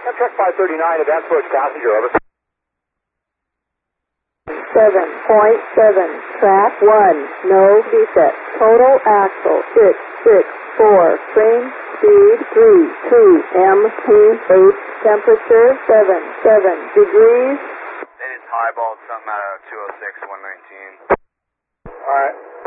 Truck 539, advance approach passenger, over. 7.7, track 1, no defect, total axle 664, frame speed 32, MPH, temperature 7 degrees. It is highballed something out of 206, 119. Alright.